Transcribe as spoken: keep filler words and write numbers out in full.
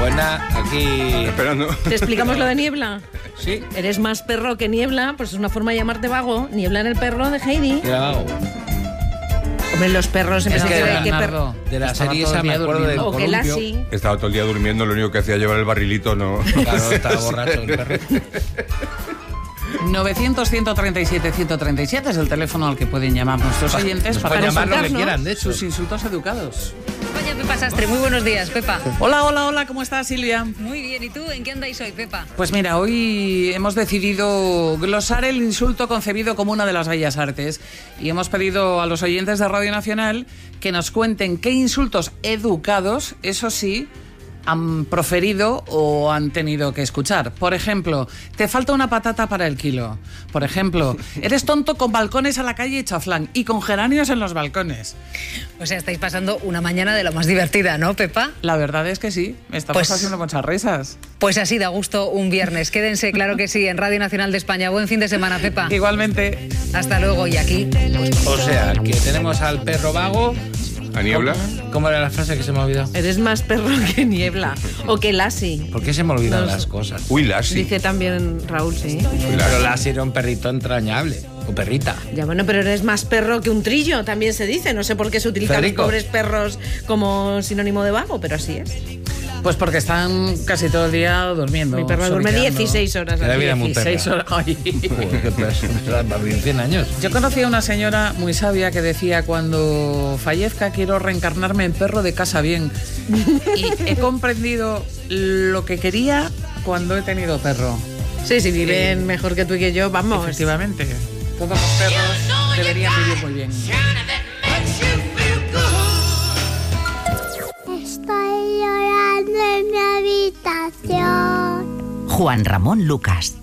Pues nada, aquí... Esperando. ¿Te explicamos lo de Niebla? Sí. Eres más perro que Niebla, pues es una forma de llamarte vago. Niebla en el perro de Heidi. Era vago. Hombre, los perros Es empiezan que a de saber la, qué perro. de la Estaba serie todo esa el me día acuerdo del durmiendo. O que columpio. Lassie. Estaba todo el día durmiendo, lo único que hacía llevar el barrilito, no. Claro, estaba borracho el perro. novecientos, ciento treinta y siete, ciento treinta y siete es el teléfono al que pueden llamar nuestros oyentes Nos para pueden llamar lo que insultarnos. quieran, de hecho. sus insultos educados. Vaya, Pepa Sastre, muy buenos días, Pepa. Hola, hola, hola, ¿cómo estás, Silvia? Muy bien, ¿y tú en qué andáis hoy, Pepa? Pues mira, hoy hemos decidido glosar el insulto concebido como una de las bellas artes y hemos pedido a los oyentes de Radio Nacional que nos cuenten qué insultos educados, eso sí, han proferido o han tenido que escuchar. Por ejemplo, te falta una patata para el kilo. Por ejemplo, eres tonto con balcones a la calle y chaflán y con geranios en los balcones. O sea, estáis pasando una mañana de lo más divertida, ¿no, Pepa? La verdad es que sí, estamos Pues- haciendo muchas risas. Pues así da gusto un viernes. Quédense, claro que sí, en Radio Nacional de España. Buen fin de semana, Pepa. Igualmente. Hasta luego y aquí... pues, O sea, que tenemos al perro vago. ¿A Niebla? ¿Cómo era la frase que se me ha olvidado? Eres más perro que Niebla. O que Lassie. ¿Por qué se me olvidan No las sé. cosas? Uy, Lassie. Dice también Raúl, sí. Uy, Pero Lassie. Lassie era un perrito entrañable. O perrita. Ya bueno, pero eres más perro que un trillo, también se dice. No sé por qué se utilizan Federico. los pobres perros como sinónimo de vago, pero así es. Pues porque están casi todo el día durmiendo. Mi perro duerme sobrellando. dieciséis horas. Que la al vida día. muy perra. dieciséis horas. Ay. Joder, qué perro. Va a vivir cien años. Yo conocí a una señora muy sabia que decía: cuando fallezca quiero reencarnarme en perro de casa bien. Y he comprendido lo que quería cuando he tenido perro. Sí, si viven mejor que tú y que yo, vamos. Efectivamente. Todos los perros deberían vivir muy bien. Estoy llorando en mi habitación. Juan Ramón Lucas.